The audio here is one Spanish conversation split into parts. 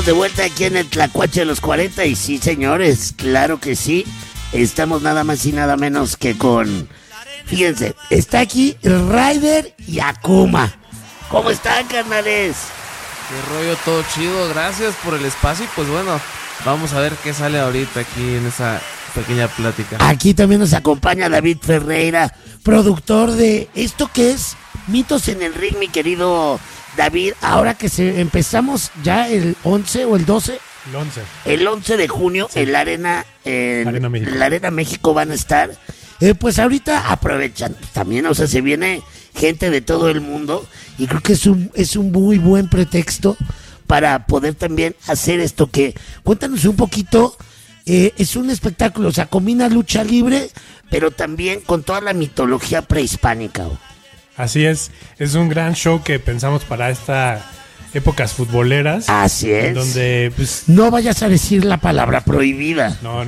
de vuelta aquí en el Tlacuache de los 40 y sí, señores, claro que sí. Estamos nada más y nada menos que con... Fíjense, está aquí Ryder y Akuma. ¿Cómo están, carnales? Qué rollo, todo chido, gracias por el espacio y pues bueno, vamos a ver qué sale ahorita aquí en esa pequeña plática. Aquí también nos acompaña David Ferreira, productor de esto que es Mitos en el Ring, mi querido David. Ahora que empezamos ya el 11 o el 12. El 11 de junio sí. En la Arena México. En la Arena México van a estar. Pues ahorita aprovechan también, o sea, se viene gente de todo el mundo y creo que es un muy buen pretexto para poder también hacer esto que... Cuéntanos un poquito, es un espectáculo, o sea, combina lucha libre, pero también con toda la mitología prehispánica. Así es un gran show que pensamos para esta... épocas futboleras. Así es. Donde, pues, no vayas a decir la palabra prohibida. No.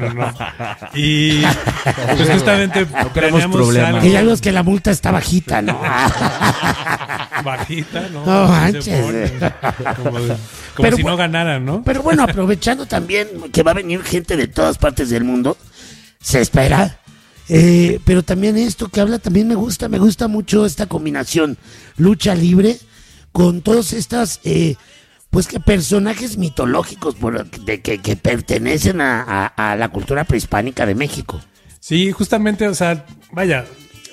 Y pues justamente no queremos problemas. Que ya vemos que la multa está bajita, ¿no? Bajita, ¿no? No manches. Como pero, si no ganaran, ¿no? Pero bueno, aprovechando también que va a venir gente de todas partes del mundo, se espera. Pero también esto que habla también me gusta mucho esta combinación lucha libre con todos estas pues que personajes mitológicos que pertenecen a la cultura prehispánica de México. Sí, justamente, o sea, vaya,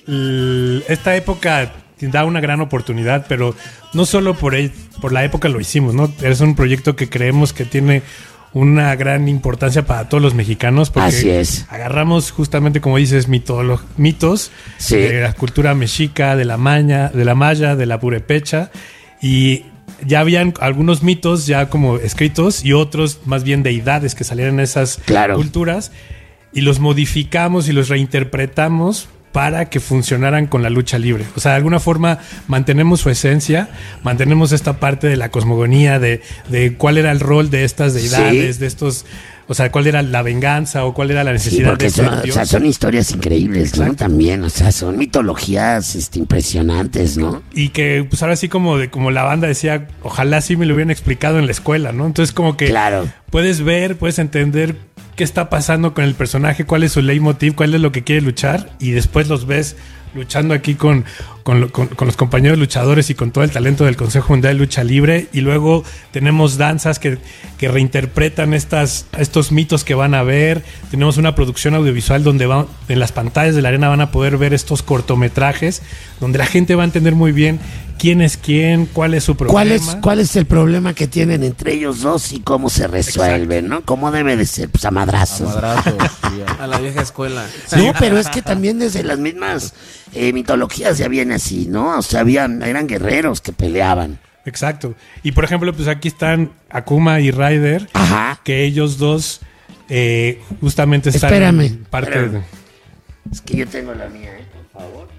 esta época da una gran oportunidad, pero no solo por la época lo hicimos, ¿no? Es un proyecto que creemos que tiene una gran importancia para todos los mexicanos, porque así es. Agarramos justamente, como dices, mitos sí. De la cultura mexica, de la maya, de la purépecha. Y ya habían algunos mitos ya como escritos y otros más bien deidades que salían en esas culturas y los modificamos y los reinterpretamos para que funcionaran con la lucha libre. O sea, de alguna forma mantenemos su esencia, mantenemos esta parte de la cosmogonía, de cuál era el rol de estas deidades, sí. De estos... O sea, cuál era la venganza o cuál era la necesidad de ser Dios. O sea, son historias increíbles, ¿no? También, o sea, son mitologías impresionantes, ¿no? Y que, pues ahora sí como la banda decía, ojalá sí me lo hubieran explicado en la escuela, ¿no? Entonces como que puedes ver, puedes entender qué está pasando con el personaje, cuál es su leitmotiv, cuál es lo que quiere luchar y después los ves luchando aquí con los compañeros luchadores y con todo el talento del Consejo Mundial de Lucha Libre. Y luego tenemos danzas que reinterpretan estos mitos que van a ver. Tenemos una producción audiovisual donde en las pantallas de la arena van a poder ver estos cortometrajes donde la gente va a entender muy bien quién es quién, cuál es su problema. ¿Cuál es el problema que tienen entre ellos dos y cómo se resuelve, ¿no? ¿Cómo debe de ser? Pues a madrazos. Sí, a la vieja escuela. No, pero es que también desde las mismas mitologías ya viene así, ¿no? O sea, eran guerreros que peleaban. Exacto. Y por ejemplo, pues aquí están Akuma y Ryder, que ellos dos justamente están en parte de... Es que yo tengo la mía, por favor.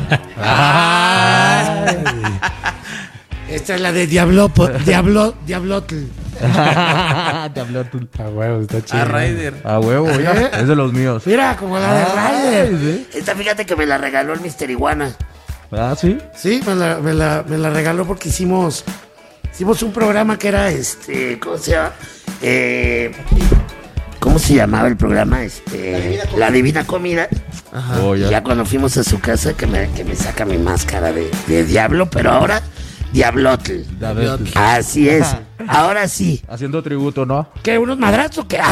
Esta es la de Diablotl. Diablotl. A huevo, está chido. A Ryder. A huevo, ya. Es de los míos. Mira, como la de Ryder. ¿Sí? Esta, fíjate que me la regaló el Mr. Iguana. ¿Ah, sí? Sí, me la regaló porque hicimos un programa que era ¿cómo se llama? ¿Cómo se llamaba el programa? La Divina Comida. Ajá. Oh, ya cuando fuimos a su casa que me saca mi máscara de diablo, pero ahora Diablotl. Así es. Ahora sí. Haciendo tributo, ¿no? ¿Qué? ¿Unos madrazos? ¿Qué?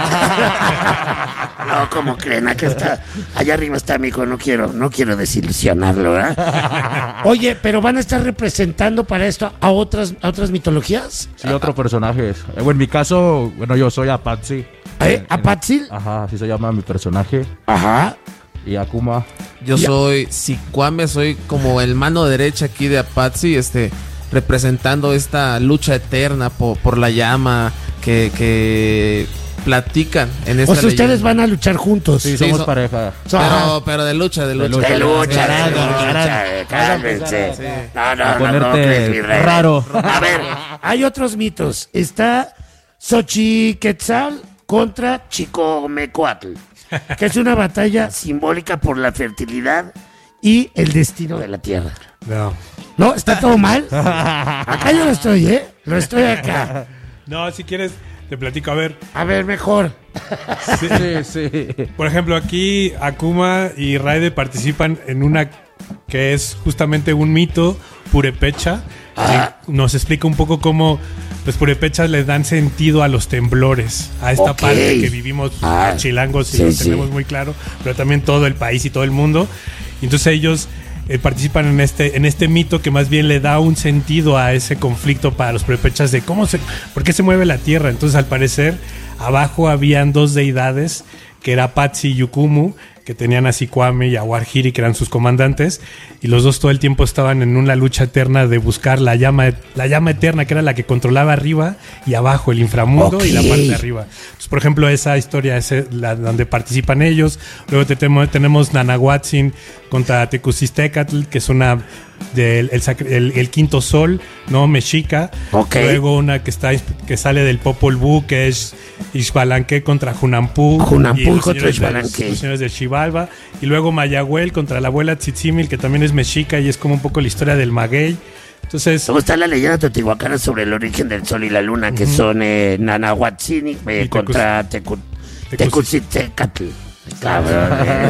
No, como creen, acá está. Allá arriba está mi hijo, no quiero desilusionarlo, ¿verdad? Oye, pero van a estar representando para esto a otras mitologías. Sí, otros personajes. En mi caso, bueno, yo soy Apatzil. ¿Apatzil? Ajá, así se llama mi personaje. Ajá. Y Akuma. Yo soy Sicuame, soy como el mano derecha aquí de Apatzi, representando esta lucha eterna por la llama que platican en esta. O sea, ustedes van a luchar juntos. Sí, somos pareja. Pero de lucha. Cálmense. Sí. No, ponerte raro. A ver, hay otros mitos. Está Xochiquetzal contra Chicomecuatl, que es una batalla simbólica por la fertilidad y el destino de la tierra. No. ¿No? ¿Está todo mal? Acá yo lo estoy, Lo estoy acá. No, si quieres, te platico. A ver, mejor. Sí. Por ejemplo, aquí Akuma y Raide participan en una que es justamente un mito purépecha. Nos explica un poco cómo los purépechas le dan sentido a los temblores, a esta parte que vivimos chilangos y lo tenemos muy claro, pero también todo el país y todo el mundo. Y entonces ellos participan en este mito que más bien le da un sentido a ese conflicto para los purépechas de por qué se mueve la tierra. Entonces, al parecer, abajo habían dos deidades, que era Patsi y Yukumu, que tenían a Sikwame y a Warhiri, que eran sus comandantes, y los dos todo el tiempo estaban en una lucha eterna de buscar la llama eterna, que era la que controlaba arriba y abajo, el inframundo y la parte de arriba. Entonces, por ejemplo, esa historia es la donde participan ellos. Luego tenemos Nanahuatzin contra Tecusistecatl, que es una el quinto sol, ¿no? Mexica. Luego una que sale del Popol Vuh, que es Ixbalanque contra Junampú contra Ixbalanque, los señores de Xibalba. Y luego Mayahuel contra la abuela Tzitzimil, que también es mexica y es como un poco la historia del maguey. Entonces, luego está la leyenda teotihuacana sobre el origen del sol y la luna, que son Nanahuatzin contra Tecusistecatl. Cabrón.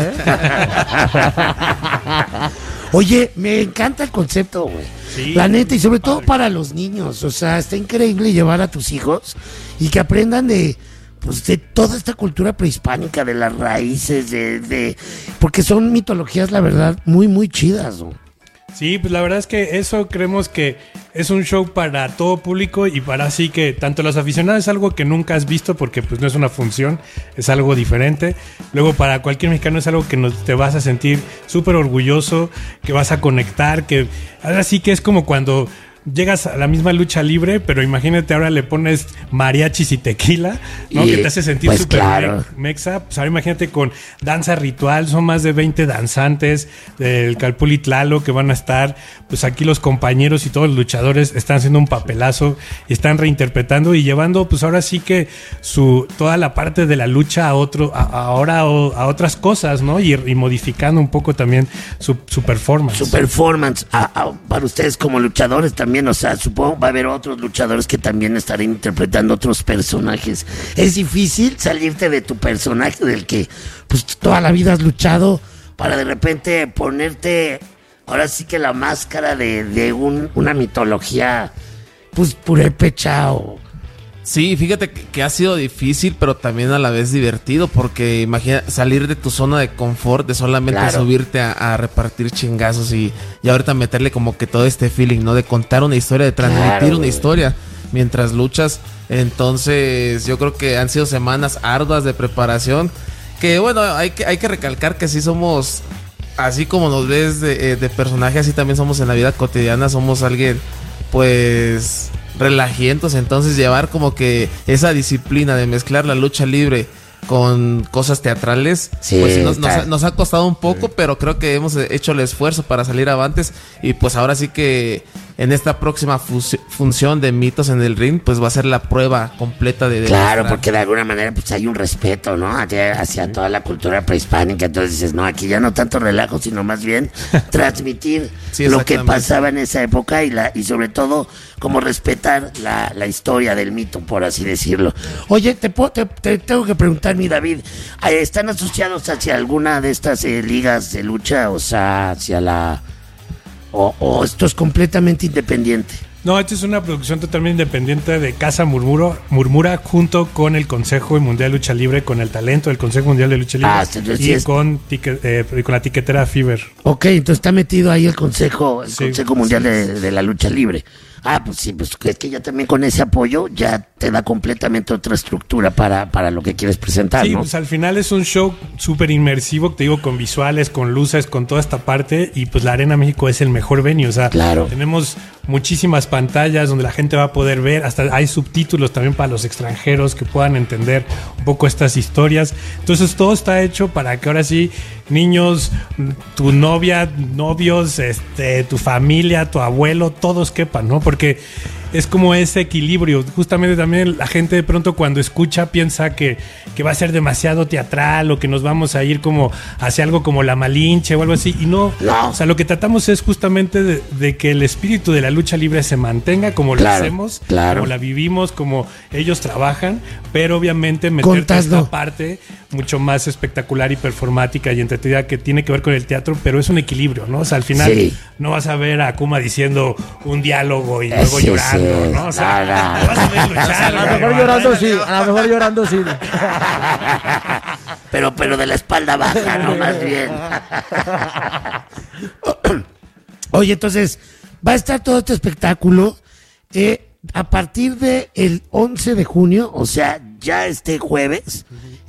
Oye, me encanta el concepto, güey. Sí, la neta, y sobre todo para los niños. O sea, está increíble llevar a tus hijos y que aprendan de toda esta cultura prehispánica, de las raíces, porque son mitologías, la verdad, muy, muy chidas, ¿no? Sí, pues la verdad es que eso creemos que es un show para todo público y para así que tanto los aficionados es algo que nunca has visto porque pues no es una función, es algo diferente. Luego para cualquier mexicano es algo que te vas a sentir súper orgulloso, que vas a conectar, que ahora sí que es como cuando llegas a la misma lucha libre, pero imagínate ahora le pones mariachis y tequila, ¿no? Que te hace sentir súper mexa. Pues ahora imagínate con danza ritual, son más de 20 danzantes del Calpulli Tlaloc que van a estar, pues aquí los compañeros y todos los luchadores están haciendo un papelazo y están reinterpretando y llevando, pues ahora sí que toda la parte de la lucha a otras cosas, ¿no? Y modificando un poco también su performance. Su performance. Para ustedes como luchadores también, o sea, supongo va a haber otros luchadores que también estarán interpretando otros personajes. Es difícil salirte de tu personaje del que pues toda la vida has luchado para de repente ponerte ahora sí que la máscara de una mitología pues purépecha o... Sí, fíjate que ha sido difícil, pero también a la vez divertido, porque imagina salir de tu zona de confort, de solamente subirte a repartir chingazos y ahorita meterle como que todo este feeling, ¿no? De contar una historia, de transmitir una historia mientras luchas. Entonces yo creo que han sido semanas arduas de preparación, que bueno, hay que recalcar que sí somos, así como nos ves de personaje, así también somos en la vida cotidiana, somos alguien pues... relajientos, entonces llevar como que esa disciplina de mezclar la lucha libre con cosas teatrales, pues nos ha costado un poco, pero creo que hemos hecho el esfuerzo para salir avantes y pues ahora sí que en esta próxima función de Mitos en el Ring, pues va a ser la prueba completa de claro, porque de alguna manera pues hay un respeto, ¿no? Hacia toda la cultura prehispánica, entonces dices, no, aquí ya no tanto relajo, sino más bien transmitir lo que pasaba en esa época y sobre todo como respetar la historia del mito, por así decirlo. Oye, te tengo que preguntar, mi David, ¿están asociados hacia alguna de estas ligas de lucha? O sea, hacia la... O esto es completamente independiente. No, esta es una producción totalmente independiente de Casa Murmura junto con el Consejo Mundial de Lucha Libre, con el talento del Consejo Mundial de Lucha Libre con la tiquetera Fever. Ok, entonces está metido ahí el Consejo Mundial de la Lucha Libre. Pues sí, pues es que ya también con ese apoyo ya te da completamente otra estructura para lo que quieres presentar, sí, ¿no? Pues al final es un show súper inmersivo, te digo, con visuales, con luces, con toda esta parte, y pues la Arena México es el mejor venue, o sea, tenemos muchísimas pantallas donde la gente va a poder ver, hasta hay subtítulos también para los extranjeros que puedan entender un poco estas historias, entonces todo está hecho para que ahora sí niños, tu novia, novios, tu familia, tu abuelo, todos quepan, ¿no? Porque es como ese equilibrio. Justamente también la gente de pronto cuando escucha piensa que va a ser demasiado teatral o que nos vamos a ir como hacia algo como La Malinche o algo así. Y no. O sea, lo que tratamos es justamente de que el espíritu de la lucha libre se mantenga como lo hacemos, como la vivimos, como ellos trabajan, pero obviamente meter esta parte mucho más espectacular y performática y entretenida que tiene que ver con el teatro, pero es un equilibrio, ¿no? O sea, al final no vas a ver a Akuma diciendo un diálogo y luego llorando, ¿no? O sea, no vas a ver luchar. A lo mejor llorando sí, Pero de la espalda baja, ¿no? Más bien. Oye, entonces, va a estar todo este espectáculo a partir del 11 de junio, o sea, ya este jueves,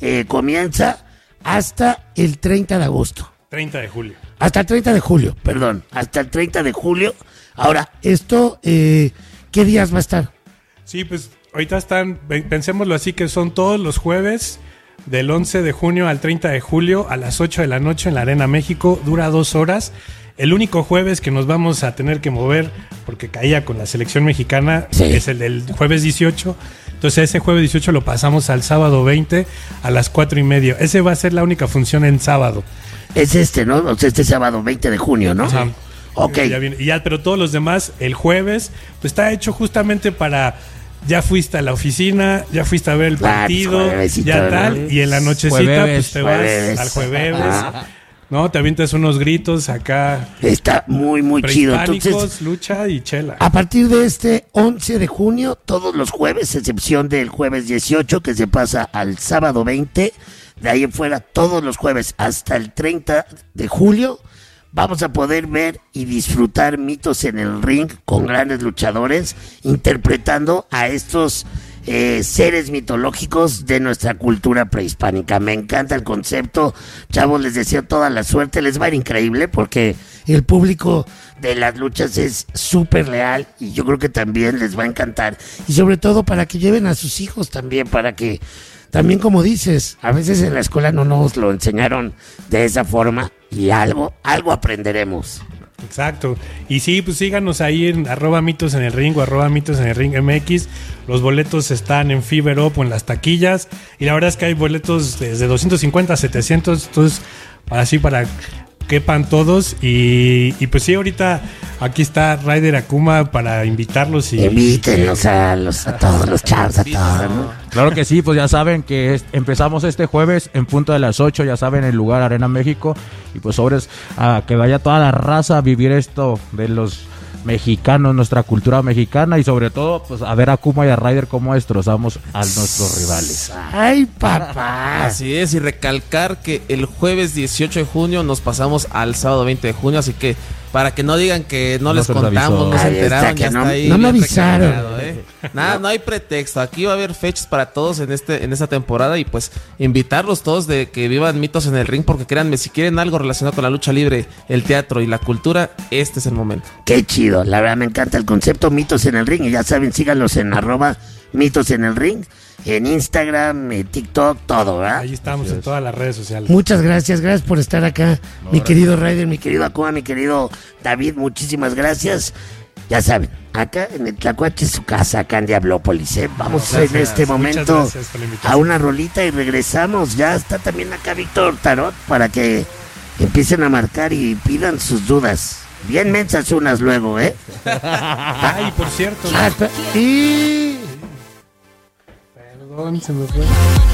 comienza hasta el 30 de agosto. 30 de julio. Hasta el 30 de julio, perdón. Hasta el 30 de julio. Ahora, esto, ¿qué días va a estar? Sí, pues ahorita están, pensémoslo así, que son todos los jueves del 11 de junio al 30 de julio a las 8 de la noche en la Arena México. Dura 2 horas. El único jueves que nos vamos a tener que mover, porque caía con la selección mexicana, es el del jueves 18. Entonces ese jueves 18 lo pasamos al sábado 20 a las 4:30. Ese va a ser la única función en sábado. Es ¿no? O sea, este sábado 20 de junio, ¿no? Ajá. Ok. Pero todos los demás, el jueves, pues está hecho justamente para... Ya fuiste a la oficina, ya fuiste a ver el partido, ya tal, y en la nochecita pues te vas al jueves, ¿no? Te avientas unos gritos acá. Está muy chido. Entonces, lucha y chela. A partir de este 11 de junio, todos los jueves, excepción del jueves 18, que se pasa al sábado 20, de ahí en fuera, todos los jueves hasta el 30 de julio, vamos a poder ver y disfrutar Mitos en el Ring con grandes luchadores interpretando a estos seres mitológicos de nuestra cultura prehispánica. Me encanta el concepto, chavos, les deseo toda la suerte, les va a ir increíble porque el público de las luchas es súper leal y yo creo que también les va a encantar, y sobre todo para que lleven a sus hijos también, para que también, como dices, a veces en la escuela no nos lo enseñaron de esa forma y algo aprenderemos. Exacto. Y sí, pues síganos ahí en @mitos en el ring o @mitos en el ring MX. Los boletos están en Fiverr Up o en las taquillas. Y la verdad es que hay boletos desde 250 a 700. Entonces, así para quepan todos. Y pues sí, ahorita aquí está Ryder Akuma para invitarlos. Invítenlos a todos los chavos, a todos, ¿no? Claro que sí, pues ya saben que empezamos este jueves en punto de las 8, ya saben, el lugar Arena México. Y pues sobres a que vaya toda la raza a vivir esto de los mexicanos, nuestra cultura mexicana, y sobre todo pues a ver a Akuma y a Ryder cómo destrozamos a nuestros rivales. ¡Ay, papá! Así es, y recalcar que el jueves 18 de junio nos pasamos al sábado 20 de junio, así que para que no digan que no les contamos, no se enteraron, ya está ahí. No me avisaron. Nada, no hay pretexto. Aquí va a haber fechas para todos en esta temporada y pues invitarlos todos de que vivan Mitos en el Ring, porque créanme, si quieren algo relacionado con la lucha libre, el teatro y la cultura, este es el momento. Qué chido, la verdad me encanta el concepto Mitos en el Ring, y ya saben, síganlos en @Mitos en el Ring, en Instagram, en TikTok, todo, ¿verdad? Ahí estamos en todas las redes sociales. Muchas gracias por estar acá, mi querido Ryder, mi querido Akuma, mi querido David, muchísimas gracias. Ya saben, acá en el Tlacuache es su casa, acá en Diablópolis, ¿eh? Vamos en este momento a una rolita y regresamos. Ya está también acá Víctor Tarot para que empiecen a marcar y pidan sus dudas. Bien mensas unas luego, ¿eh? Ay, por cierto. Y... Perdón, se me fue.